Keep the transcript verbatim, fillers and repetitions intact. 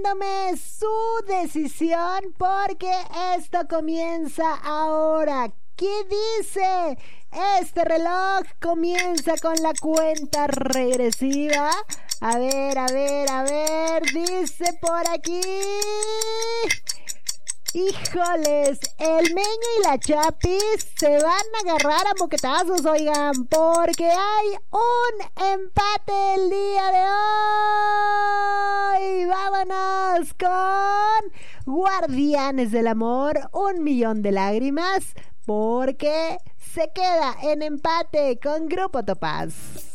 Tome su decisión porque esto comienza ahora. ¿Qué dice? Este reloj comienza con la cuenta regresiva. A ver, a ver, a ver, dice por aquí. Híjoles, el Meño y la Chapis se van a agarrar a moquetazos, oigan, porque hay un empate el día de hoy. Vámonos con Guardianes del Amor, un millón de lágrimas, porque se queda en empate con Grupo Topaz.